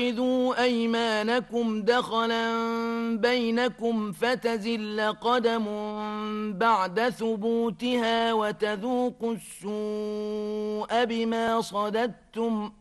اتخذوا أيمانكم دخلا بينكم فتزل قدم بعد ثبوتها وتذوقوا السوء بما صددتم